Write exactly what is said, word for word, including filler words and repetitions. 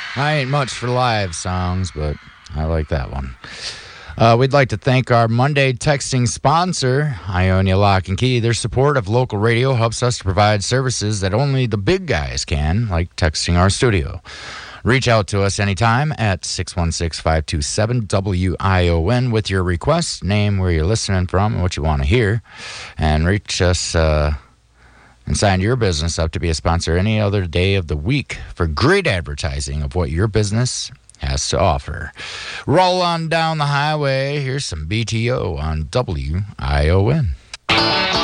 I ain't much for live songs, but I like that one. Uh, we'd like to thank our Monday texting sponsor, Ionia Lock and Key. Their support of local radio helps us to provide services that only the big guys can, like texting our studio. Reach out to us anytime at six one six, five two seven, W I O N with your request, name where you're listening from, and what you want to hear. And reach us uh, and sign your business up to be a sponsor any other day of the week for great advertising of what your business has to offer. Roll on down the highway. Here's some B T O on W I O N.